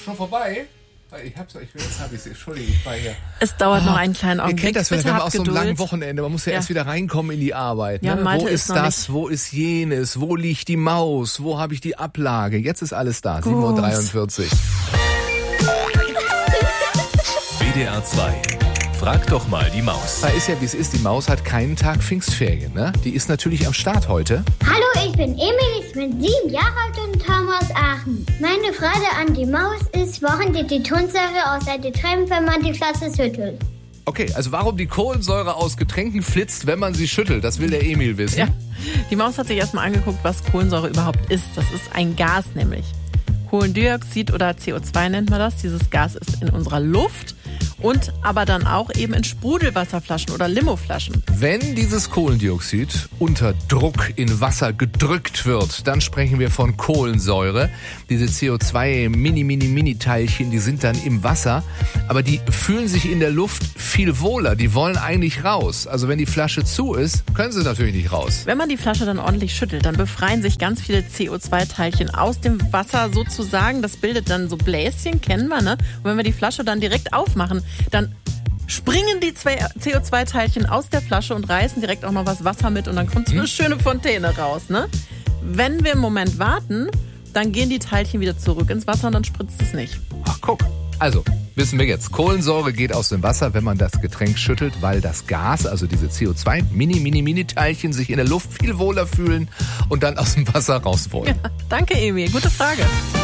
schon vorbei? Jetzt habe ich es. Entschuldigung, ich war hier. Es dauert noch einen kleinen Augenblick. Ihr kennt das, wenn man aus so einem langen Wochenende, man muss ja erst wieder reinkommen in die Arbeit. Ne? Ja, wo ist das? Wo ist jenes? Wo liegt die Maus? Wo habe ich die Ablage? Jetzt ist alles da. 7:43 Uhr. WDR 2. Frag doch mal die Maus. Da ist ja, wie es ist. Die Maus hat keinen Tag Pfingstferien. Ne? Die ist natürlich am Start heute. Hallo, ich bin Emil, ich bin 7 Jahre alt und komme aus Aachen. Meine Frage an die Maus ist, woran geht die Kohlensäure aus der Getränk, wenn man die Flasche schüttelt? Okay, also warum die Kohlensäure aus Getränken flitzt, wenn man sie schüttelt, das will der Emil wissen. Ja, die Maus hat sich erstmal angeguckt, was Kohlensäure überhaupt ist. Das ist ein Gas nämlich. Kohlendioxid oder CO2 nennt man das. Dieses Gas ist in unserer Luft. Und aber dann auch eben in Sprudelwasserflaschen oder Limoflaschen. Wenn dieses Kohlendioxid unter Druck in Wasser gedrückt wird, dann sprechen wir von Kohlensäure. Diese CO2-Mini-Teilchen, die sind dann im Wasser, aber die fühlen sich in der Luft viel wohler. Die wollen eigentlich raus. Also wenn die Flasche zu ist, können sie natürlich nicht raus. Wenn man die Flasche dann ordentlich schüttelt, dann befreien sich ganz viele CO2-Teilchen aus dem Wasser sozusagen. Das bildet dann so Bläschen, kennen wir, ne? Und wenn wir die Flasche dann direkt aufmachen, dann springen die CO2-Teilchen aus der Flasche und reißen direkt auch noch was Wasser mit und dann kommt so eine schöne Fontäne raus, ne? Wenn wir einen Moment warten, dann gehen die Teilchen wieder zurück ins Wasser und dann spritzt es nicht. Ach, guck. Also, wissen wir jetzt, Kohlensäure geht aus dem Wasser, wenn man das Getränk schüttelt, weil das Gas, also diese CO2-Mini-Teilchen sich in der Luft viel wohler fühlen und dann aus dem Wasser raus wollen. Ja, danke, Emil. Gute Frage.